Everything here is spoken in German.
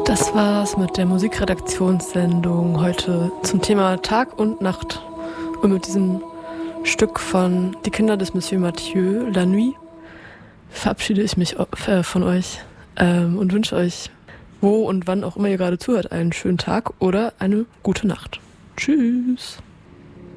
Das war's mit der Musikredaktionssendung heute zum Thema Tag und Nacht und mit diesem Stück von Die Kinder des Monsieur Mathieu, La Nuit, verabschiede ich mich von euch und wünsche euch, wo und wann auch immer ihr gerade zuhört, einen schönen Tag oder eine gute Nacht. Tschüss!